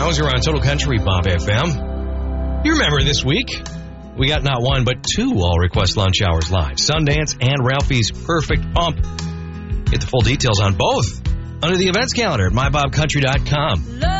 Hauser on Total Country Pop FM. You remember this week, we got not one, but two All Request Lunch Hours live. Sundance and Ralphie's Perfect Pump. Get the full details on both under the events calendar at mybobcountry.com.